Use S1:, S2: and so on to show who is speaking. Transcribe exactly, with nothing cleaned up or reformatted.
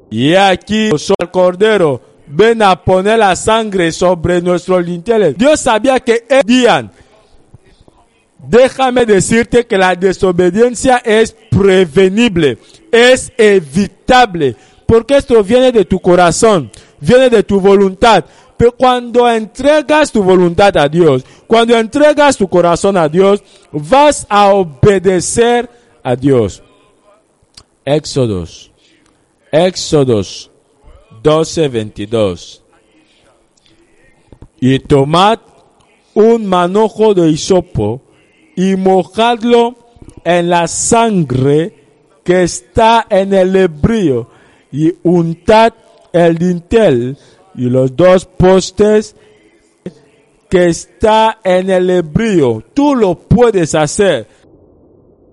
S1: Y aquí el Cordero ven a poner la sangre sobre nuestros linteles. Dios sabía que ellos dirían: déjame decirte que la desobediencia es prevenible, es evitable, porque esto viene de tu corazón, viene de tu voluntad. Pero cuando entregas tu voluntad a Dios, cuando entregas tu corazón a Dios, vas a obedecer a Dios. Éxodos, Éxodos doce, veintidós. Y tomad un manojo de hisopo y mojadlo en la sangre que está en el lebrío, y untad el dintel y los dos postes que está en el lebrío. Tú lo puedes hacer.